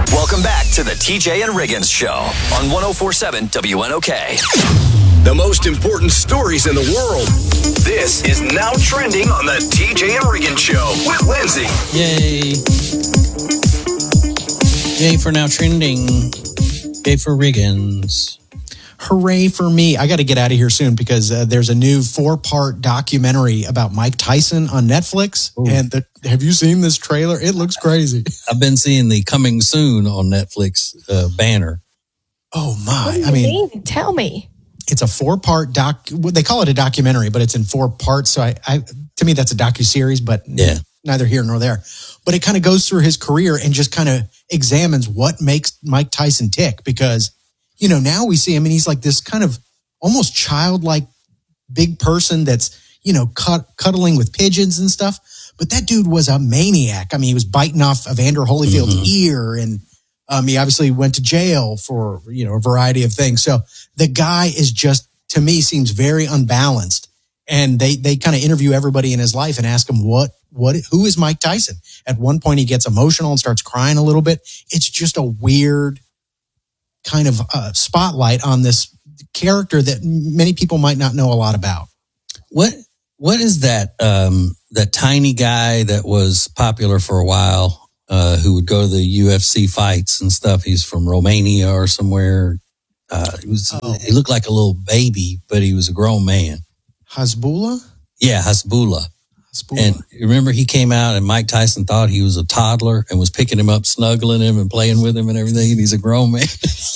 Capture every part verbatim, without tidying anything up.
Welcome back to the T J and Riggins Show on one oh four point seven W N O K. The most important stories in the world. This is Now Trending on the T J and Riggins Show with Lindsay. Yay. Yay for Now Trending. Yay for Riggins. Hooray for me. I got to get out of here soon because uh, there's a new four-part documentary about Mike Tyson on Netflix. Ooh. And the, have you seen this trailer? It looks crazy. I've been seeing the coming soon on Netflix uh, banner. Oh, my. What do you I mean, mean? Tell me. It's a four-part doc. They call it a documentary, but it's in four parts. So I, I to me, that's a docuseries, but yeah. neither here nor there. But it kind of goes through his career and just kind of examines what makes Mike Tyson tick because, you know, now we see him and he's like this kind of almost childlike big person that's, you know, cut, cuddling with pigeons and stuff. But that dude was a maniac. I mean, he was biting off Evander Holyfield's mm-hmm. ear and um, he obviously went to jail for, you know, a variety of things. So the guy is just, to me, seems very unbalanced. And they, they kind of interview everybody in his life and ask him what, what, who is Mike Tyson? At one point he gets emotional and starts crying a little bit. It's just a weird kind of uh, spotlight on this character that many people might not know a lot about. What, what is that, um, that tiny guy that was popular for a while, uh, who would go to the U F C fights and stuff? He's from Romania or somewhere. Uh, he was, oh. he looked like a little baby, but he was a grown man. Hasbulla? Yeah, Hasbulla. Hasbulla. And remember he came out and Mike Tyson thought he was a toddler and was picking him up, snuggling him and playing with him and everything. And he's a grown man.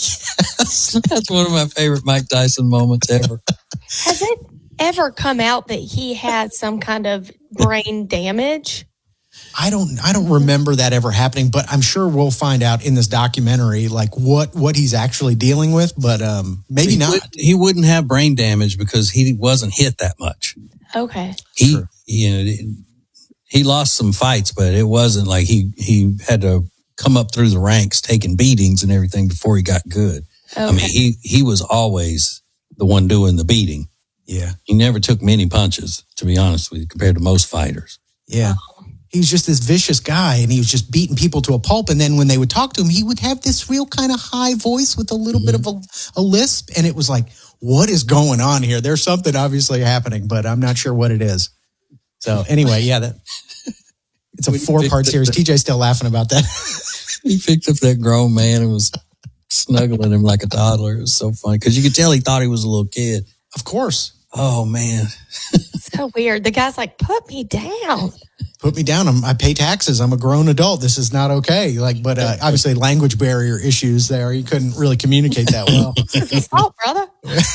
Yes, that's one of my favorite Mike Tyson moments ever. Has it ever come out that he had some kind of brain damage? I don't I don't remember that ever happening, but I'm sure we'll find out in this documentary like what, what he's actually dealing with, but um, maybe he not. Would, he wouldn't have brain damage because he wasn't hit that much. Okay. He sure. you know he lost some fights, but it wasn't like he, he had to come up through the ranks taking beatings and everything before he got good. Okay. I mean, he, he was always the one doing the beating. Yeah. He never took many punches, to be honest with you, compared to most fighters. Yeah. He was just this vicious guy and he was just beating people to a pulp. And then when they would talk to him, he would have this real kind of high voice with a little mm-hmm. bit of a, a lisp. And it was like, what is going on here? There's something obviously happening, but I'm not sure what it is. So anyway, yeah, that it's a four part series. T J's still laughing about that. He picked up that grown man and was snuggling him like a toddler. It was so funny because you could tell he thought he was a little kid. Of course. Oh man. So weird. The guy's like, put me down. Put me down. I'm, I pay taxes. I'm a grown adult. This is not okay. Like, but uh, obviously language barrier issues there. He couldn't really communicate that well. It's his fault, brother.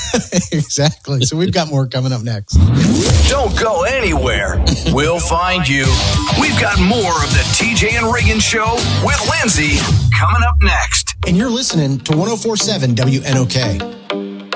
Exactly. So we've got more coming up next. Don't go anywhere. We'll find you. We've got more of the T J and Riggins Show with Lindsay coming up next. And you're listening to one oh four point seven W N O K.